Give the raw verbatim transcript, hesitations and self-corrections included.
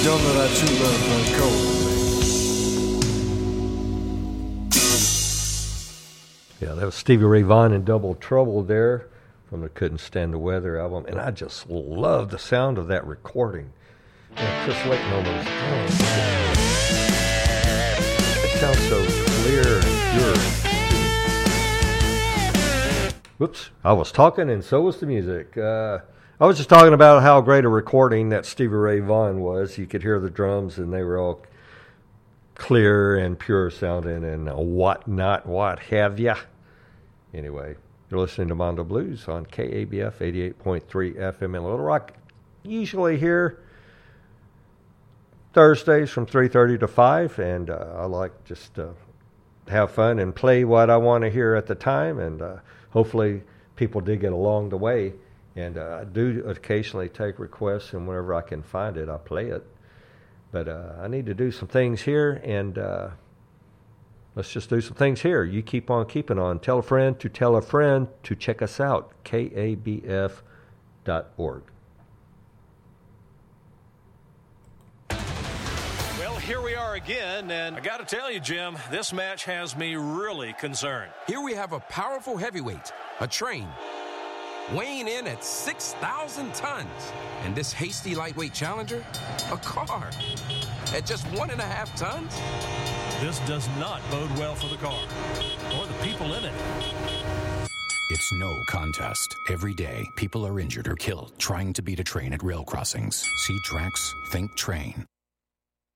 Don't let our true love run cold. Yeah, that was Stevie Ray Vaughan and Double Trouble there from the Couldn't Stand the Weather album. And I just love the sound of that recording. And Chris Layton on those drums. It sounds so clear and pure. Whoops, I was talking and so was the music. Uh, I was just talking about how great a recording that Stevie Ray Vaughan was. You could hear the drums and they were all clear and pure sounding and what not, what have ya. Anyway, you're listening to Mondo Blues on K A B F eighty-eight point three F M in Little Rock. Usually here Thursdays from three thirty to five, and uh, I like just to have fun and play what I want to hear at the time, and uh, hopefully people dig it along the way. And uh, I do occasionally take requests, and whenever I can find it, I play it. But uh, I need to do some things here, and uh, let's just do some things here. You keep on keeping on. Tell a friend to tell a friend to check us out, K A B F dot org. Well, here we are again, and I got to tell you, Jim, this match has me really concerned. Here we have a powerful heavyweight, a train, weighing in at six thousand tons. And this hasty lightweight challenger, a car, at just one and a half tons? This does not bode well for the car or the people in it. It's no contest. Every day, people are injured or killed trying to beat a train at rail crossings. See tracks, think train.